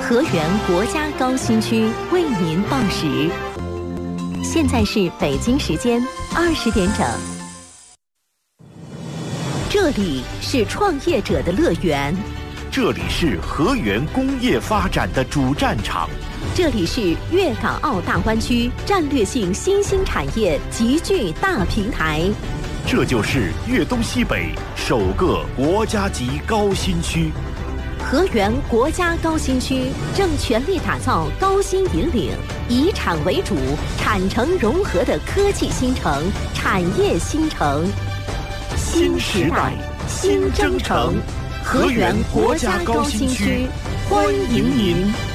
河源国家高新区为您报时。现在是北京时间20点整。这里是创业者的乐园， 这里是河源工业发展的主战场， 这里是粤港澳大湾区战略性新兴产业集聚大平台， 这就是粤东西北首个国家级高新区。 河源国家高新区正全力打造高新引领、以产为主、产城融合的科技新城、产业新城。 新时代，新征程，河源国家高新区，欢迎您。